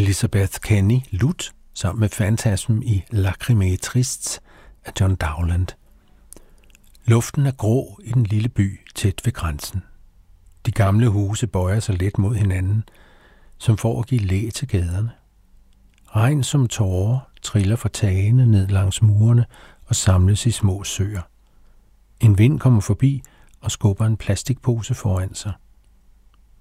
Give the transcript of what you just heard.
Elizabeth Kenny Lut sammen med Fantasm i Lacrymae Tristes af John Dowland. Luften er grå i den lille by tæt ved grænsen. De gamle huse bøjer sig let mod hinanden, som for at give læ til gaderne. Regn som tårer triller fra tagene ned langs murene og samles i små søer. En vind kommer forbi og skubber en plastikpose foran sig.